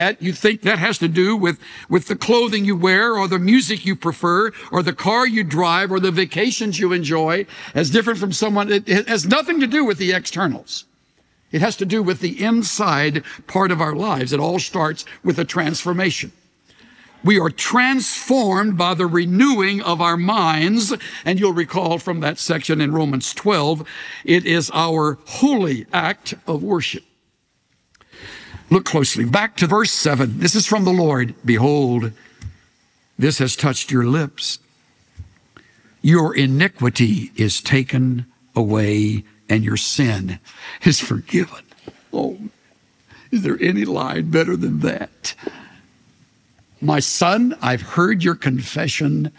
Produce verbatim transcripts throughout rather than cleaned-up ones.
You think that has to do with, with the clothing you wear or the music you prefer or the car you drive or the vacations you enjoy as different from someone. It, it has nothing to do with the externals. It has to do with the inside part of our lives. It all starts with a transformation. We are transformed by the renewing of our minds. And you'll recall from that section in Romans twelve, it is our holy act of worship. Look closely. Back to verse seven. This is from the Lord. Behold, this has touched your lips. Your iniquity is taken away and your sin is forgiven. Oh, is there any line better than that? My son, I've heard your confession.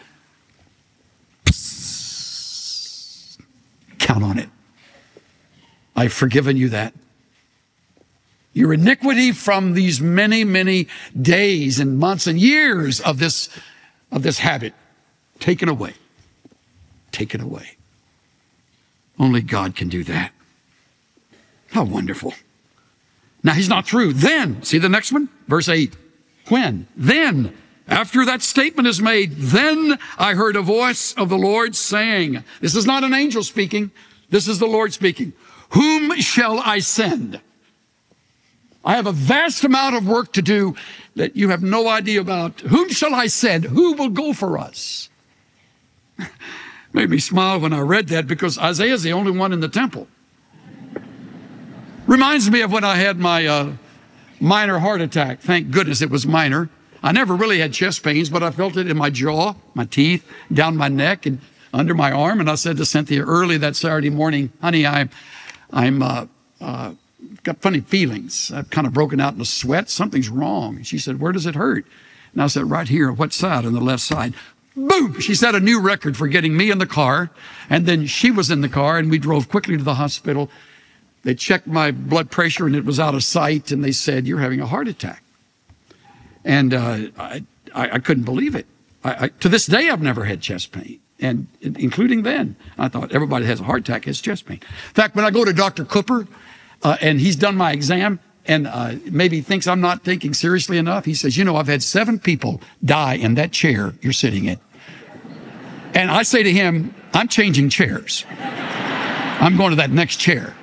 Psst. Count on it. I've forgiven you that. Your iniquity from these many, many days and months and years of this, of this habit, taken away. Taken away. Only God can do that. How wonderful. Now, he's not through. Then, see the next one? Verse eight. When? Then, after that statement is made, then I heard a voice of the Lord saying, this is not an angel speaking, this is the Lord speaking. Whom shall I send? I have a vast amount of work to do that you have no idea about. Whom shall I send? Who will go for us? Made me smile when I read that because Isaiah is the only one in the temple. Reminds me of when I had my uh, minor heart attack. Thank goodness it was minor. I never really had chest pains, but I felt it in my jaw, my teeth, down my neck, and under my arm. And I said to Cynthia early that Saturday morning, honey, I'm, I'm uh, uh, got funny feelings. I've kind of broken out in a sweat. Something's wrong. And she said, where does it hurt? And I said, right here. What side? On the left side. Boom! She set a new record for getting me in the car. And then she was in the car, and we drove quickly to the hospital. They checked my blood pressure, and it was out of sight. And they said, you're having a heart attack. And uh, I, I, I couldn't believe it. I, I, to this day, I've never had chest pain, and including then. I thought everybody has a heart attack has chest pain. In fact, when I go to Doctor Cooper, uh, and he's done my exam, and uh, maybe thinks I'm not thinking seriously enough, he says, you know, I've had seven people die in that chair you're sitting in. And I say to him, I'm changing chairs. I'm going to that next chair.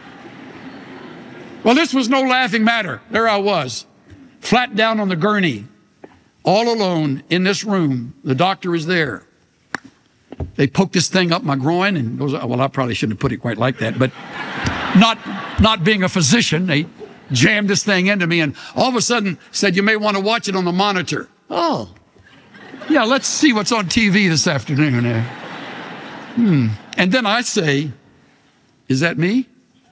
Well, this was no laughing matter. There I was, flat down on the gurney, all alone in this room. The doctor is there. They poked this thing up my groin and goes, well, I probably shouldn't have put it quite like that, but not, not being a physician, they jammed this thing into me and all of a sudden said, you may want to watch it on the monitor. Oh, yeah, let's see what's on T V this afternoon. Eh? Hmm. And then I say, is that me?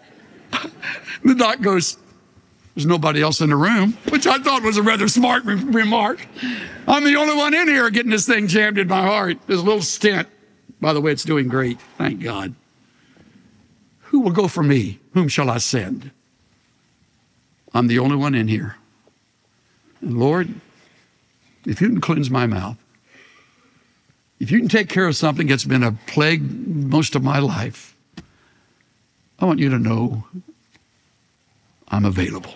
The doc goes, there's nobody else in the room, which I thought was a rather smart re- remark. I'm the only one in here getting this thing jammed in my heart. This little stent. By the way, it's doing great. Thank God. Who will go for me? Whom shall I send? I'm the only one in here. And Lord, if you can cleanse my mouth, if you can take care of something that's been a plague most of my life, I want you to know I'm available.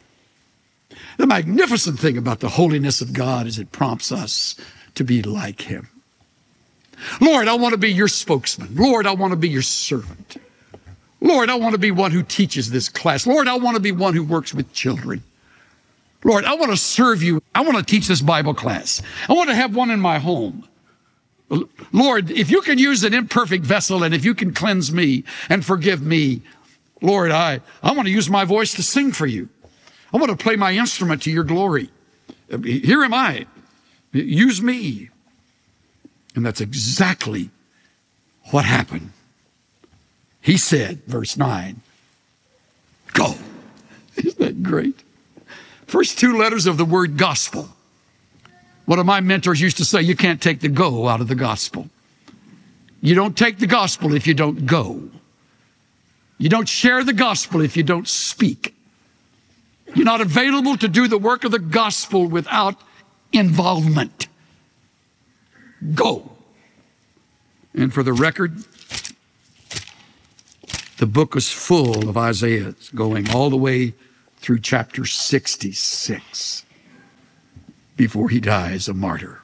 The magnificent thing about the holiness of God is it prompts us to be like him. Lord, I want to be your spokesman. Lord, I want to be your servant. Lord, I want to be one who teaches this class. Lord, I want to be one who works with children. Lord, I want to serve you. I want to teach this Bible class. I want to have one in my home. Lord, if you can use an imperfect vessel and if you can cleanse me and forgive me, Lord, I, I want to use my voice to sing for you. I want to play my instrument to your glory. Here am I. Use me. And that's exactly what happened. He said, verse nine, go. Isn't that great? First two letters of the word gospel. One of my mentors used to say, you can't take the go out of the gospel. You don't take the gospel if you don't go. You don't share the gospel if you don't speak. You're not available to do the work of the gospel without involvement. Go. And for the record, the book is full of Isaiah going all the way through chapter sixty-six. before he dies a martyr.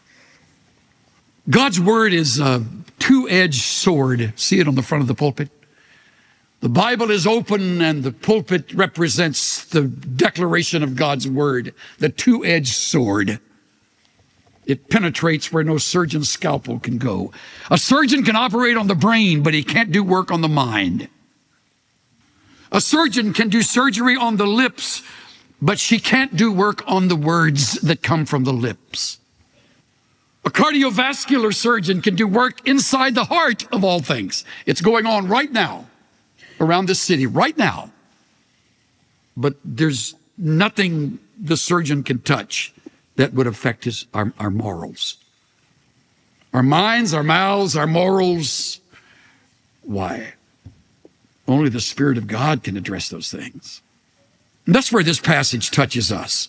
God's word is a two-edged sword. See it on the front of the pulpit? The Bible is open and the pulpit represents the declaration of God's word, the two-edged sword. It penetrates where no surgeon's scalpel can go. A surgeon can operate on the brain, but he can't do work on the mind. A surgeon can do surgery on the lips, but she can't do work on the words that come from the lips. A cardiovascular surgeon can do work inside the heart of all things. It's going on right now around this city, right now. But there's nothing the surgeon can touch that would affect his, our, our morals. Our minds, our mouths, our morals. Why? Only the Spirit of God can address those things. And that's where this passage touches us.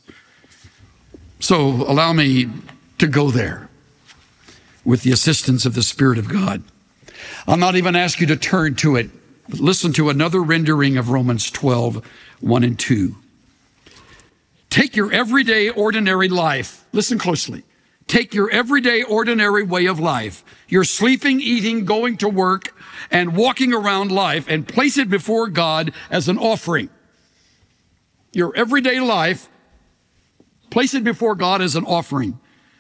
So allow me to go there with the assistance of the Spirit of God. I'll not even ask you to turn to it, but listen to another rendering of Romans twelve, one and two. Take your everyday, ordinary life. Listen closely. Take your everyday, ordinary way of life. You're sleeping, eating, going to work, and walking around life, and place it before God as an offering. Your everyday life, place it before God as an offering.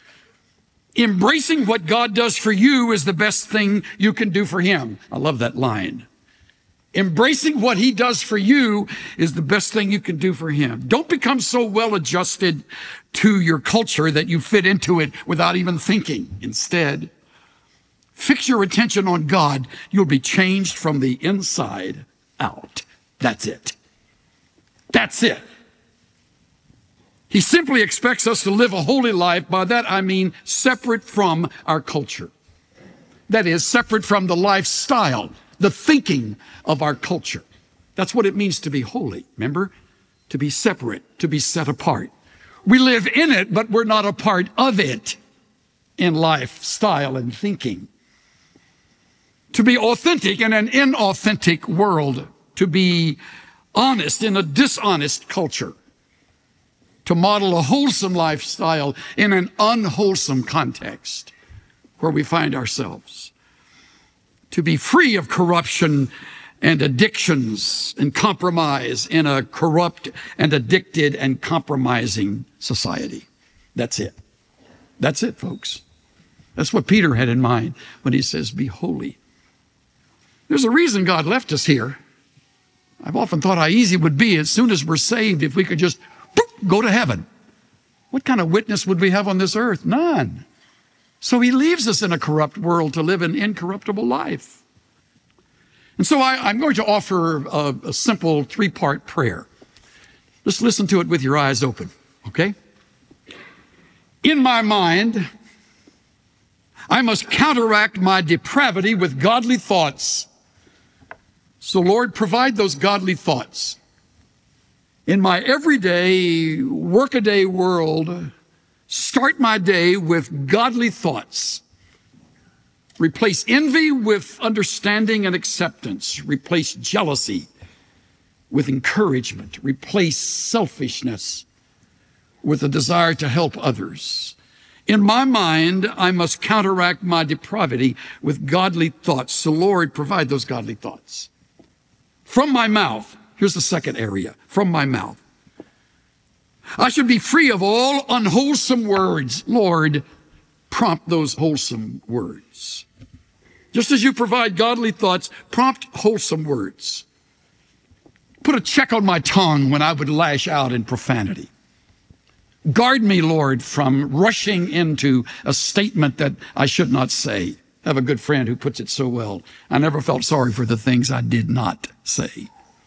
Embracing what God does for you is the best thing you can do for him. I love that line. Embracing what he does for you is the best thing you can do for him. Don't become so well adjusted to your culture that you fit into it without even thinking. Instead, fix your attention on God. You'll be changed from the inside out. That's it. That's it. He simply expects us to live a holy life. By that I mean separate from our culture. That is, separate from the lifestyle, the thinking of our culture. That's what it means to be holy. Remember? To be separate, to be set apart. We live in it, but we're not a part of it in lifestyle and thinking. To be authentic in an inauthentic world. To be honest in a dishonest culture. To model a wholesome lifestyle in an unwholesome context where we find ourselves. To be free of corruption and addictions and compromise in a corrupt and addicted and compromising society. That's it. That's it, folks. That's what Peter had in mind when he says, be holy. There's a reason God left us here. I've often thought how easy it would be as soon as we're saved if we could just boop, go to heaven. What kind of witness would we have on this earth? None. So he leaves us in a corrupt world to live an incorruptible life. And so I, I'm going to offer a, a simple three-part prayer. Just listen to it with your eyes open, okay? In my mind, I must counteract my depravity with godly thoughts. So Lord, provide those godly thoughts. In my everyday, workaday world, start my day with godly thoughts. Replace envy with understanding and acceptance. Replace jealousy with encouragement. Replace selfishness with a desire to help others. In my mind, I must counteract my depravity with godly thoughts. So Lord, provide those godly thoughts. From my mouth, here's the second area, from my mouth. I should be free of all unwholesome words. Lord, prompt those wholesome words. Just as you provide godly thoughts, prompt wholesome words. Put a check on my tongue when I would lash out in profanity. Guard me, Lord, from rushing into a statement that I should not say. I have a good friend who puts it so well. I never felt sorry for the things I did not say.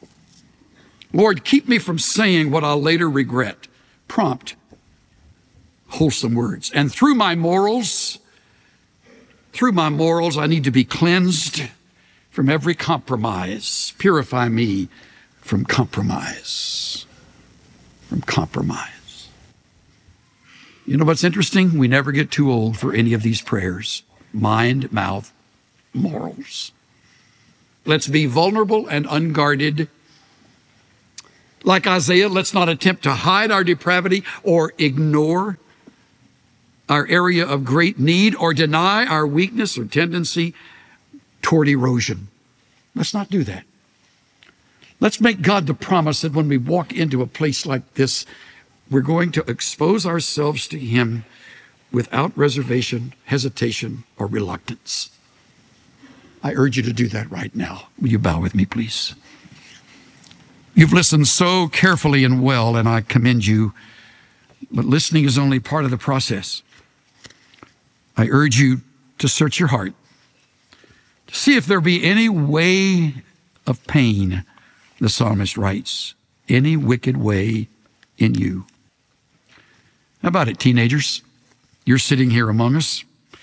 Lord, keep me from saying what I'll later regret. Prompt wholesome words. And through my morals, through my morals, I need to be cleansed from every compromise. Purify me from compromise. From compromise. You know what's interesting? We never get too old for any of these prayers. Mind, mouth, morals. Let's be vulnerable and unguarded. Like Isaiah, let's not attempt to hide our depravity or ignore our area of great need or deny our weakness or tendency toward erosion. Let's not do that. Let's make God the promise that when we walk into a place like this, we're going to expose ourselves to Him without reservation, hesitation, or reluctance. I urge you to do that right now. Will you bow with me, please? You've listened so carefully and well, and I commend you, but listening is only part of the process. I urge you to search your heart, to see if there be any way of pain, the psalmist writes, any wicked way in you. How about it, teenagers? You're sitting here among us.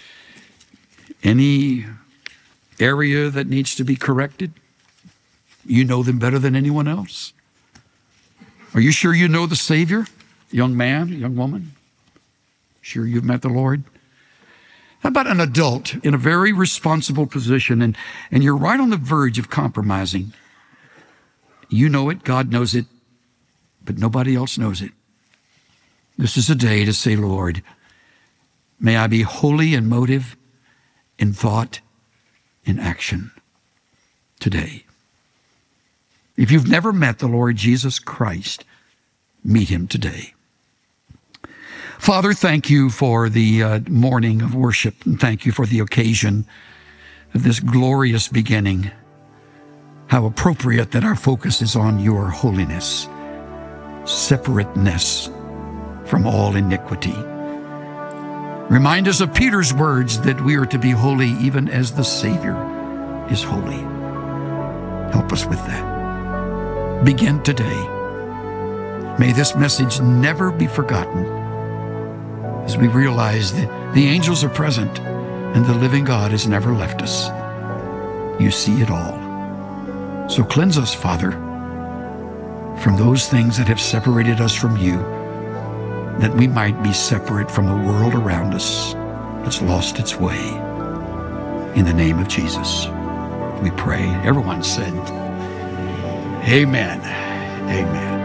Any area that needs to be corrected? You know them better than anyone else. Are you sure you know the Savior? Young man, young woman? Sure you've met the Lord? How about an adult in a very responsible position and, and you're right on the verge of compromising? You know it, God knows it, but nobody else knows it. This is a day to say, Lord, may I be holy in motive, in thought, in action today. If you've never met the Lord Jesus Christ, meet Him today. Father, thank you for the uh, morning of worship, and thank you for the occasion of this glorious beginning. How appropriate that our focus is on your holiness, separateness from all iniquity. Remind us of Peter's words that we are to be holy even as the Savior is holy. Help us with that. Begin today. May this message never be forgotten as we realize that the angels are present and the living God has never left us. You see it all. So cleanse us, Father, from those things that have separated us from you, that we might be separate from the world around us that's lost its way. In the name of Jesus, we pray. Everyone said, amen. Amen.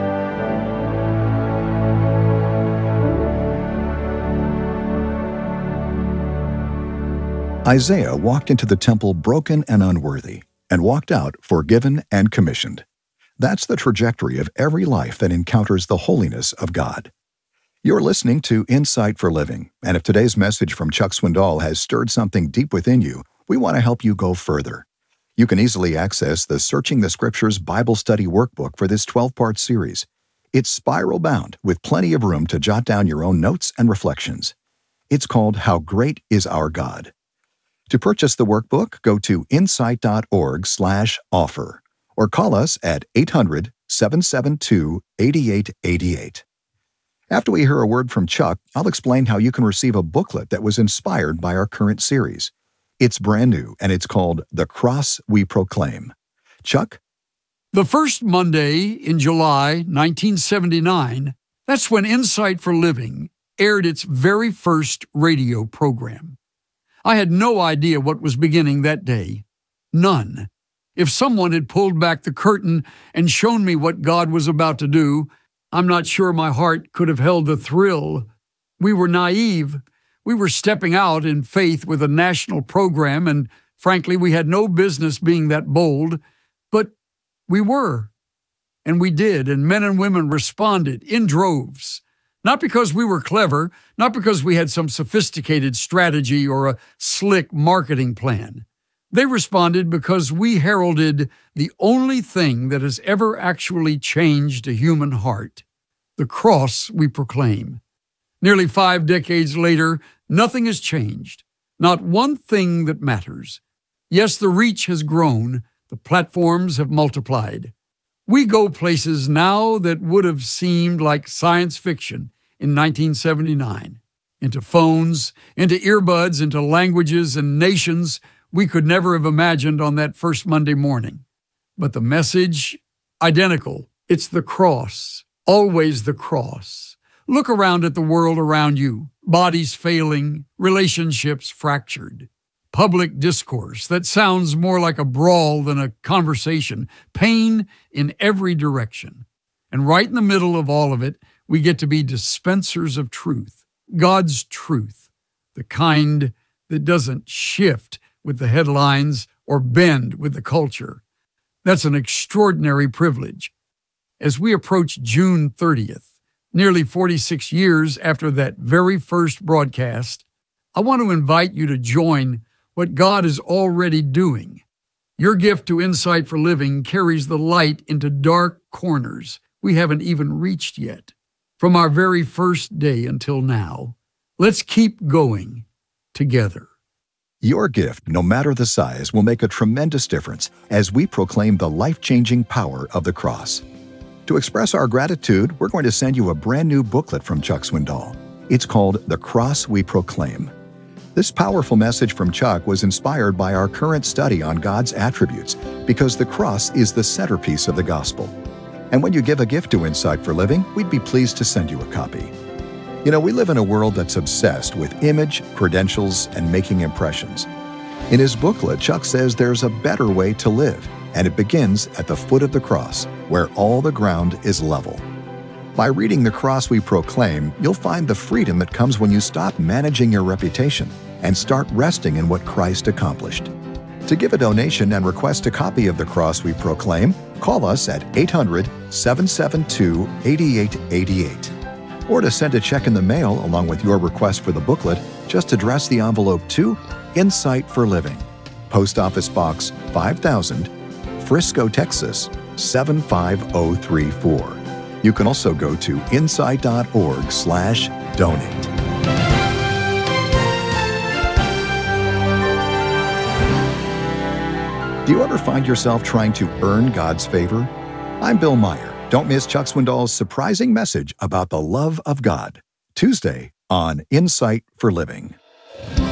Isaiah walked into the temple broken and unworthy, and walked out forgiven and commissioned. That's the trajectory of every life that encounters the holiness of God. You're listening to Insight for Living, and if today's message from Chuck Swindoll has stirred something deep within you, we want to help you go further. You can easily access the Searching the Scriptures Bible Study Workbook for this twelve-part series. It's spiral-bound with plenty of room to jot down your own notes and reflections. It's called How Great is Our God. To purchase the workbook, go to insight.org slash offer or call us at eight hundred, seven seven two, eight eight eight eight. After we hear a word from Chuck, I'll explain how you can receive a booklet that was inspired by our current series. It's brand new, and it's called The Cross We Proclaim. Chuck? The first Monday in July nineteen seventy-nine, that's when Insight for Living aired its very first radio program. I had no idea what was beginning that day. None. If someone had pulled back the curtain and shown me what God was about to do, I'm not sure my heart could have held the thrill. We were naive. We were stepping out in faith with a national program, and frankly, we had no business being that bold, but we were. And we did, and men and women responded in droves. Not because we were clever, not because we had some sophisticated strategy or a slick marketing plan. They responded because we heralded the only thing that has ever actually changed a human heart, the cross we proclaim. Nearly five decades later, nothing has changed, not one thing that matters. Yes, the reach has grown, the platforms have multiplied. We go places now that would have seemed like science fiction in nineteen seventy-nine, into phones, into earbuds, into languages and nations we could never have imagined on that first Monday morning. But the message, identical. It's the cross, always the cross. Look around at the world around you, bodies failing, relationships fractured. Public discourse that sounds more like a brawl than a conversation, pain in every direction. And right in the middle of all of it, we get to be dispensers of truth, God's truth, the kind that doesn't shift with the headlines or bend with the culture. That's an extraordinary privilege. As we approach June thirtieth, nearly forty-six years after that very first broadcast, I want to invite you to join what God is already doing. Your gift to Insight for Living carries the light into dark corners we haven't even reached yet. From our very first day until now, let's keep going together. Your gift, no matter the size, will make a tremendous difference as we proclaim the life-changing power of the cross. To express our gratitude, we're going to send you a brand new booklet from Chuck Swindoll. It's called The Cross We Proclaim. This powerful message from Chuck was inspired by our current study on God's attributes, because the cross is the centerpiece of the gospel. And when you give a gift to Insight for Living, we'd be pleased to send you a copy. You know, we live in a world that's obsessed with image, credentials, and making impressions. In his booklet, Chuck says there's a better way to live, and it begins at the foot of the cross, where all the ground is level. By reading The Cross We Proclaim, you'll find the freedom that comes when you stop managing your reputation and start resting in what Christ accomplished. To give a donation and request a copy of The Cross We Proclaim, call us at eight hundred, seven seven two, eight eight eight eight. Or to send a check in the mail along with your request for the booklet, just address the envelope to Insight for Living, Post Office Box five thousand, Frisco, Texas seven five zero three four. You can also go to insight.org slash donate. Do you ever find yourself trying to earn God's favor? I'm Bill Meyer. Don't miss Chuck Swindoll's surprising message about the love of God, Tuesday on Insight for Living.